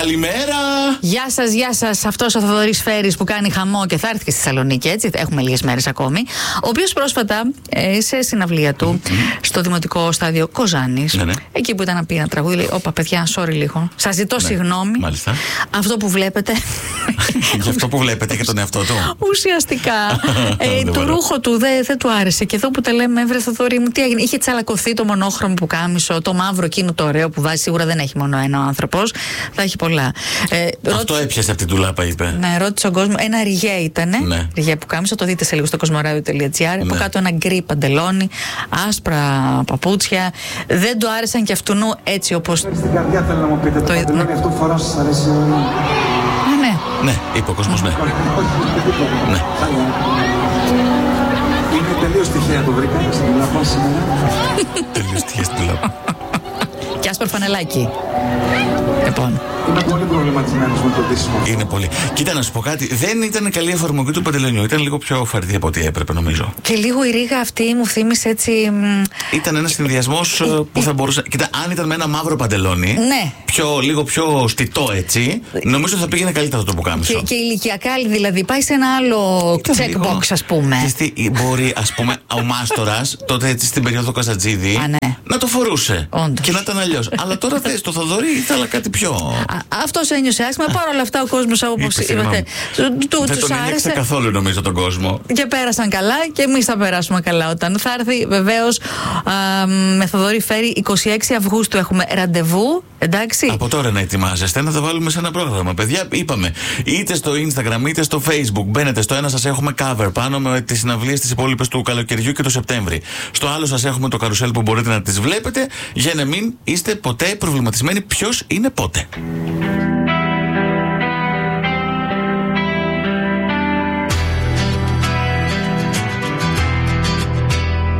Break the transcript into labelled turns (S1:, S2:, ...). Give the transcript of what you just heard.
S1: Καλημέρα!
S2: Γεια σας, γεια σας. Αυτός ο Θοδωρής Φέρης που κάνει χαμό και θα έρθει και στη Θεσσαλονίκη, έτσι. Έχουμε λίγες μέρες ακόμη. Ο οποίος πρόσφατα σε συναυλία του στο Δημοτικό Στάδιο Κοζάνης, εκεί που ήταν να πει ένα τραγούδι, λέει: Όπα, παιδιά, sorry λίγο. Σας ζητώ συγγνώμη.
S1: Μάλιστα.
S2: Αυτό που βλέπετε.
S1: Για αυτό που βλέπετε και τον εαυτό του.
S2: Ουσιαστικά. Το ρούχο του δεν του άρεσε. Και εδώ που τα λέμε, βρε Θοδωρή μου, τι έγινε. Είχε τσαλακωθεί το μονόχρωμο που κάμισο, το μαύρο εκείνο το ωραίο που βάζει. Σίγουρα δεν έχει μόνο ένα ο άνθρωπος. Θα έχει πολλά.
S1: Αυτό έπιασε από την τουλάπα, είπε.
S2: Ναι, ρώτησε ο κόσμο. Ένα ριγέ ήτανε.
S1: Ναι.
S2: Ριγέ που κάμισο, το δείτε σε λίγο στο cosmoradio.gr. Από κάτω ένα γκρι παντελόνι, άσπρα παπούτσια. Δεν του άρεσαν και αυτού έτσι όπως.
S3: Στην καρδιά θέλω να μου πείτε. Το παντελόνι αυτό που φοράω σας αρέσει?
S2: Ναι.
S1: Ναι, είπε ο κόσμος, ναι. Ναι.
S3: Είναι τελείως τυχαία το βρήκα στην τουλάπα σήμερα.
S1: Τελείως τυχαία στην τουλάπα.
S2: Και άσπρο φανελάκι. Λοιπόν.
S3: Είμαι πολύ προβληματισμένος με το ντύσιμο.
S1: Είναι πολύ. Κοίτα, να σου πω κάτι. Δεν ήταν καλή εφαρμογή του παντελονιού. Ήταν λίγο πιο φαρδί από ό,τι έπρεπε, νομίζω.
S2: Και λίγο η ρίγα αυτή μου θύμισε έτσι.
S1: Ήταν ένας συνδυασμός που θα μπορούσε. Κοίτα, αν ήταν με ένα μαύρο παντελόνι.
S2: Ναι.
S1: Λίγο πιο στιτό έτσι. Νομίζω θα πήγαινε καλύτερα το πουκάμισο.
S2: Και ηλικιακά δηλαδή. Πάει σε ένα άλλο checkbox, ας πούμε.
S1: Μπορεί, ας πούμε, ο Μάστορας τότε έτσι στην περίοδο Καζατζίδη να το φορούσε.
S2: Όντως.
S1: Και να ήταν αλλιώς. Αλλά τώρα θες το Θοδωρή ήθελα κάτι πιο.
S2: Αυτός ένιωσε άσχημα. Παρ' όλα αυτά ο κόσμος, όπως είπατε,
S1: δεν τον
S2: άρεσε
S1: ένιωξε καθόλου, νομίζω, τον κόσμο.
S2: Και πέρασαν καλά και εμείς θα περάσουμε καλά όταν θα έρθει. Βεβαίως, με Θοδωρή Φέρη, 26 Αυγούστου έχουμε ραντεβού. Εντάξει.
S1: Από τώρα να ετοιμάζεστε να τα βάλουμε σε ένα πρόγραμμα. Παιδιά, είπαμε, είτε στο Instagram είτε στο Facebook. Μπαίνετε στο ένα, σας έχουμε cover πάνω με τις συναυλίες τις υπόλοιπες του καλοκαιριού και του Σεπτέμβρη. Στο άλλο σας έχουμε το καρουσέλ που μπορείτε να τις βλέπετε για να μην είστε ποτέ προβληματισμένοι ποιος είναι πότε.